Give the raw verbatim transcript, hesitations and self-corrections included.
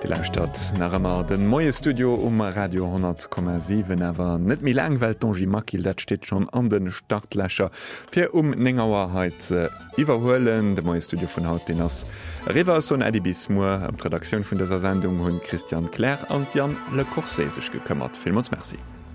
gelauscht nach immer den moie Studio um Radio hundert Komma sieben awer net mi Langwelt Donji Makil, dat steht schon an den Startlächer fir um Nengauerheit äh, iwwerhoelen de moie Studio vun Haut den ass River son Edibismoer am Redaktion vun dieser Sendung hunn Christian Claire an Jan Le Corsaisch gekëmmert. Film uns Merci.